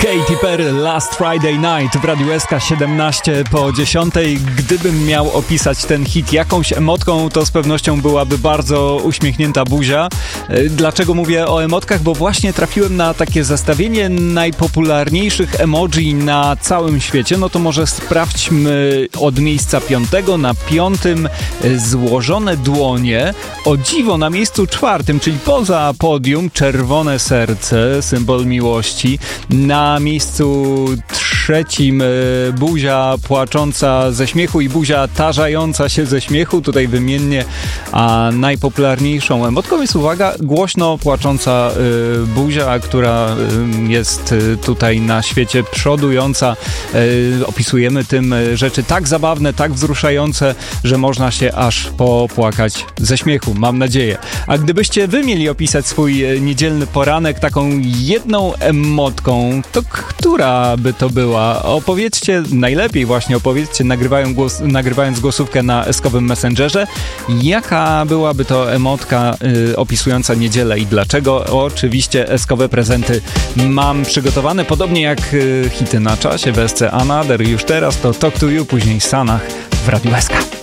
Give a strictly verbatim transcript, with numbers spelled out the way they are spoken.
Katy Perry, Last Friday Night w Radiu S K siedemnaście po dziesiątej. Gdybym miał opisać ten hit jakąś emotką, to z pewnością byłaby bardzo uśmiechnięta buzia. Dlaczego mówię o emotkach? Bo właśnie trafiłem na takie zestawienie najpopularniejszych emoji na całym świecie. No to może sprawdźmy od miejsca piątego. Na piątym złożone dłonie. O dziwo na miejscu czwartym, czyli poza podium, czerwone serce, symbol miłości. Na miejscu trzecim y, buzia płacząca ze śmiechu i buzia tarzająca się ze śmiechu, tutaj wymiennie, a najpopularniejszą emotką jest, uwaga, głośno płacząca y, buzia, która y, jest y, tutaj na świecie przodująca. Y, opisujemy tym y, rzeczy tak zabawne, tak wzruszające, że można się aż popłakać ze śmiechu, mam nadzieję. A gdybyście wy mieli opisać swój y, niedzielny poranek taką jedną emotką, to która by to była? Opowiedzcie, najlepiej właśnie opowiedzcie, nagrywając, głos, nagrywając głosówkę na eskowym Messengerze, jaka byłaby to emotka y, opisująca niedzielę i dlaczego. Oczywiście eskowe prezenty mam przygotowane, podobnie jak y, hity na czasie w S C Another. Już teraz to Talk to You, później Sanach w Radiu S K.